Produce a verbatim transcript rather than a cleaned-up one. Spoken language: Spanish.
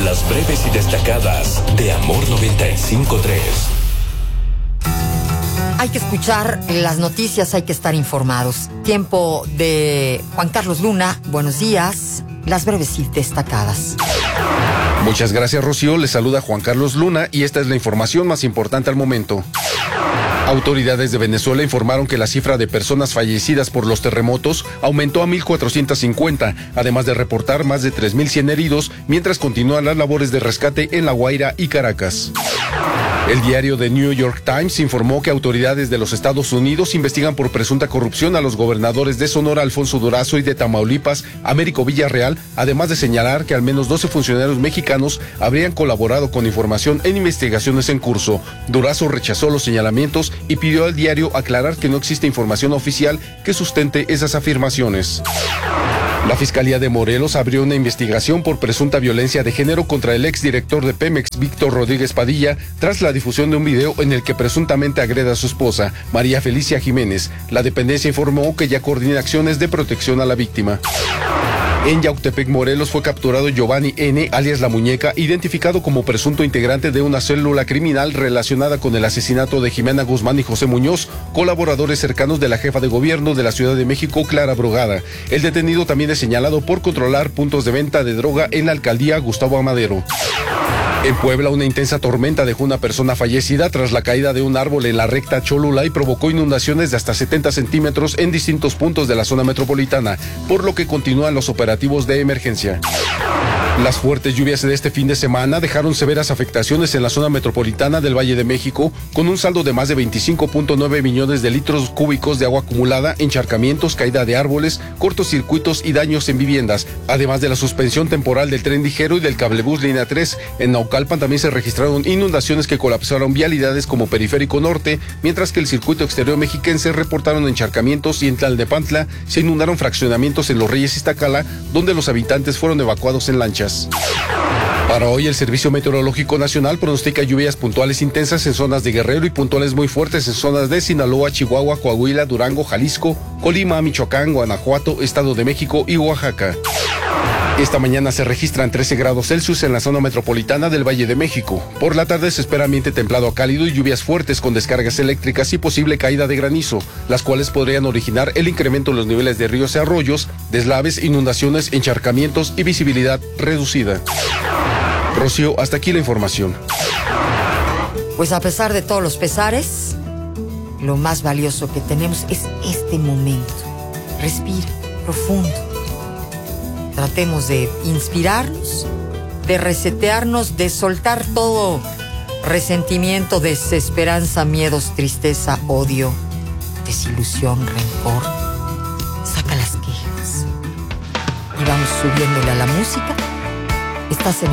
Las breves y destacadas de Amor noventa y cinco punto tres. Hay que escuchar las noticias, hay que estar informados. Tiempo de Juan Carlos Luna. Buenos días. Las breves y destacadas. Muchas gracias, Rocío. Les saluda Juan Carlos Luna y esta es la información más importante al momento. Autoridades de Venezuela informaron que la cifra de personas fallecidas por los terremotos aumentó a mil cuatrocientos cincuenta, además de reportar más de tres mil cien heridos, mientras continúan las labores de rescate en La Guaira y Caracas. El diario The New York Times informó que autoridades de los Estados Unidos investigan por presunta corrupción a los gobernadores de Sonora, Alfonso Durazo, y de Tamaulipas, Américo Villarreal, además de señalar que al menos doce funcionarios mexicanos habrían colaborado con información en investigaciones en curso. Durazo rechazó los señalamientos y pidió al diario aclarar que no existe información oficial que sustente esas afirmaciones. La Fiscalía de Morelos abrió una investigación por presunta violencia de género contra el exdirector de Pemex, Víctor Rodríguez Padilla, tras la difusión de un video en el que presuntamente agrede a su esposa, María Felicia Jiménez. La dependencia informó que ya coordina acciones de protección a la víctima. En Yautepec, Morelos, fue capturado Giovanni N., alias La Muñeca, identificado como presunto integrante de una célula criminal relacionada con el asesinato de Jimena Guzmán y José Muñoz, colaboradores cercanos de la jefa de gobierno de la Ciudad de México, Clara Brugada. El detenido también es señalado por controlar puntos de venta de droga en la alcaldía Gustavo Amadero. En Puebla, una intensa tormenta dejó una persona fallecida tras la caída de un árbol en la recta Cholula y provocó inundaciones de hasta setenta centímetros en distintos puntos de la zona metropolitana, por lo que continúan los operativos de emergencia. Las fuertes lluvias de este fin de semana dejaron severas afectaciones en la zona metropolitana del Valle de México, con un saldo de más de veinticinco punto nueve millones de litros cúbicos de agua acumulada, encharcamientos, caída de árboles, cortocircuitos y daños en viviendas, además de la suspensión temporal del tren ligero y del cablebús línea tres. En Naucalpan también se registraron inundaciones que colapsaron vialidades como Periférico Norte, mientras que el circuito exterior mexiquense reportaron encharcamientos y en Tlalnepantla se inundaron fraccionamientos en Los Reyes y Iztacala, donde los habitantes fueron evacuados en lanchas. Para hoy, el Servicio Meteorológico Nacional pronostica lluvias puntuales intensas en zonas de Guerrero y puntuales muy fuertes en zonas de Sinaloa, Chihuahua, Coahuila, Durango, Jalisco, Colima, Michoacán, Guanajuato, Estado de México y Oaxaca. Esta mañana se registran trece grados Celsius en la zona metropolitana del Valle de México. Por la tarde se espera ambiente templado a cálido y lluvias fuertes con descargas eléctricas y posible caída de granizo, las cuales podrían originar el incremento en los niveles de ríos y arroyos, deslaves, inundaciones, encharcamientos y visibilidad reducida. Rocío, hasta aquí la información. Pues a pesar de todos los pesares, lo más valioso que tenemos es este momento. Respira profundo. Tratemos de inspirarnos, de resetearnos, de soltar todo resentimiento, desesperanza, miedos, tristeza, odio, desilusión, rencor. Saca las quejas y vamos subiéndole a la música. Estás en